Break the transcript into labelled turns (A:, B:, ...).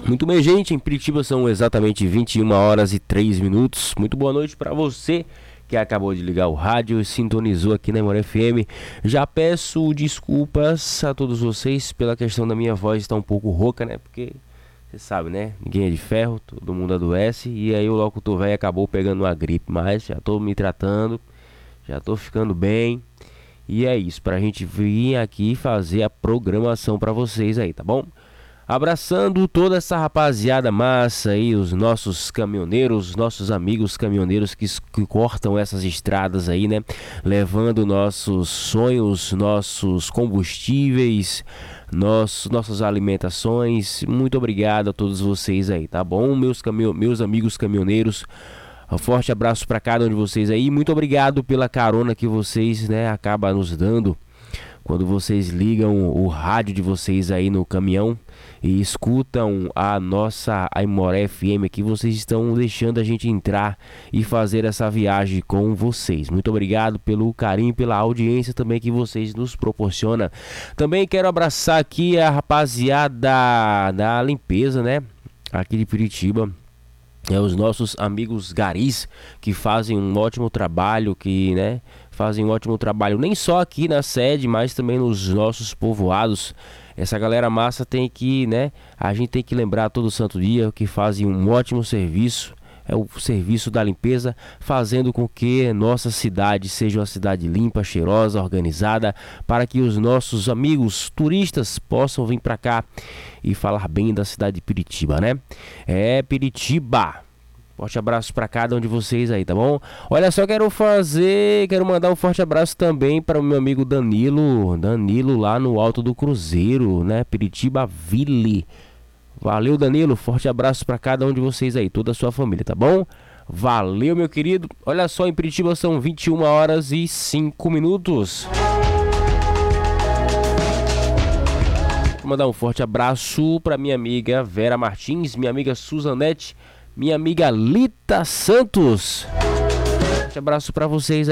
A: Muito bem, gente, em Piritiba são exatamente 21 horas e 3 minutos. Muito boa noite para você que acabou de ligar o rádio e sintonizou aqui na Imoré FM. Já peço desculpas a todos vocês pela questão da minha voz estar um pouco rouca, né? Porque você sabe, né? Ninguém é de ferro, todo mundo adoece. E aí o locutor velho acabou pegando uma gripe, mas já tô me tratando, já tô ficando bem. E é isso, pra gente vir aqui fazer a programação pra vocês aí, tá bom? Abraçando toda essa rapaziada massa aí, os nossos caminhoneiros, nossos amigos caminhoneiros que cortam essas estradas aí, né? Levando nossos sonhos, nossos combustíveis, nossas alimentações. Muito obrigado a todos vocês aí, tá bom? Meus amigos caminhoneiros. Um forte abraço para cada um de vocês aí. Muito obrigado pela carona que vocês, né, acabam nos dando quando vocês ligam o rádio de vocês aí no caminhão e escutam a nossa Aimoré FM aqui. Vocês estão deixando a gente entrar e fazer essa viagem com vocês. Muito obrigado pelo carinho, pela audiência também que vocês nos proporcionam. Também quero abraçar aqui a rapaziada da limpeza, né, aqui de Piritiba. Os nossos amigos garis que fazem um ótimo trabalho, fazem um ótimo trabalho nem só aqui na sede, mas também nos nossos povoados. Essa galera massa tem que, a gente tem que lembrar todo santo dia que fazem um ótimo serviço. É o serviço da limpeza, fazendo com que nossa cidade seja uma cidade limpa, cheirosa, organizada, para que os nossos amigos turistas possam vir para cá e falar bem da cidade de Piritiba, né? É Piritiba. Forte abraço para cada um de vocês aí, tá bom? Olha só, quero mandar um forte abraço também para o meu amigo Danilo lá no Alto do Cruzeiro, né? Piritiba Ville. Valeu, Danilo, forte abraço para cada um de vocês aí, toda a sua família, tá bom? Valeu, meu querido. Olha só, em Piritiba são 21 horas e 5 minutos. Vou mandar um forte abraço para minha amiga Vera Martins, minha amiga Suzanete, minha amiga Lita Santos. Forte abraço para vocês aí.